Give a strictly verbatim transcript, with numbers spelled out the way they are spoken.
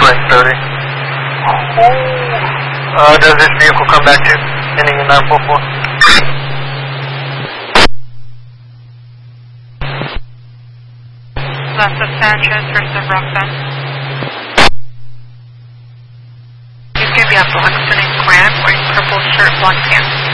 Flight thirty. Uh, does this vehicle come back to ending in nine four four? Left of Sanchez, first of Roxanne. He's going to be a black spinning cram wearing purple shirt, black pants.